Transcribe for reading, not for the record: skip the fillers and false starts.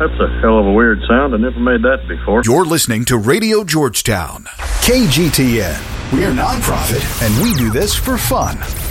That's a hell of a weird sound. I never made that before. You're listening to Radio Georgetown. KGTN. We're nonprofit, and we do this for fun.